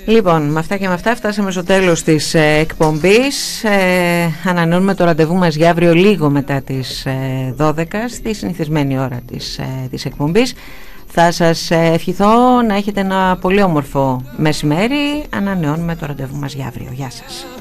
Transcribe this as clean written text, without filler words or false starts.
Λοιπόν, με αυτά και με αυτά φτάσαμε στο τέλος της εκπομπής. Ανανεώνουμε το ραντεβού μας για αύριο λίγο μετά τις 12 στη συνηθισμένη ώρα της εκπομπής. Θα σας ευχηθώ να έχετε ένα πολύ όμορφο μεσημέρι. Ανανεώνουμε το ραντεβού μας για αύριο. Γεια σας.